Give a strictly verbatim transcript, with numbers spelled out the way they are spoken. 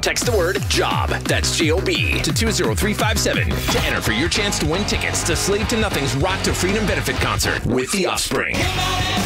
Text the word JOB, that's J O B, to two zero three five seven to enter for your chance to win tickets to Slave to Nothing's Rock to Freedom benefit concert with The Offspring.